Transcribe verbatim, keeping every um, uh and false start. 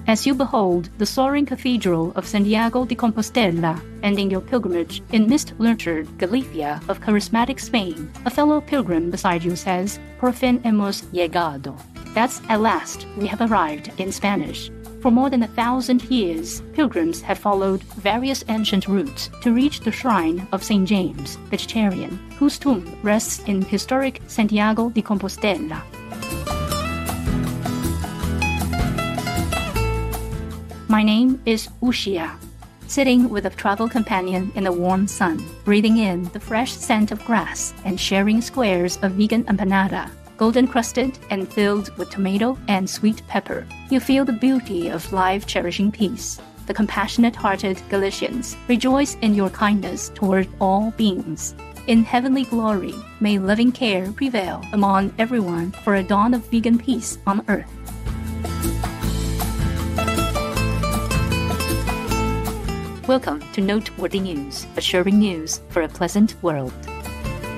as you behold the soaring cathedral of Santiago de Compostela, ending your pilgrimage in mist-nurtured Galicia of charismatic Spain, a fellow pilgrim beside you says, "Por fin hemos llegado." That's "at last, we have arrived" in Spanish. For more than a thousand years, pilgrims have followed various ancient routes to reach the shrine of Saint James, Vegetarian, whose tomb rests in historic Santiago de Compostela. My name is Ushia, sitting with a travel companion in the warm sun, breathing in the fresh scent of grass and sharing squares of vegan empanada, golden-crusted and filled with tomato and sweet pepper. You feel the beauty of life-cherishing peace. The compassionate-hearted Galicians rejoice in your kindness toward all beings. In heavenly glory, may loving care prevail among everyone for a dawn of vegan peace on earth. Welcome to Noteworthy News, assuring news for a pleasant world.